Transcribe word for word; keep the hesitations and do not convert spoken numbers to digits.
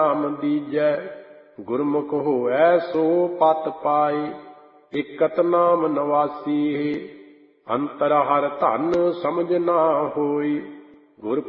ਨਾਮ ਦੀਜੈ। ਗੁਰਮੁਖ ਹੋਐ ਸੋ ਪਤ ਪਾਏ, ਇਕਤ ਨਾਮ ਨਵਾਸੀ। ਅੰਤਰ ਹਰ ਧਨ ਸਮਝ ਨਾ ਹੋਈ, ਗੁਰ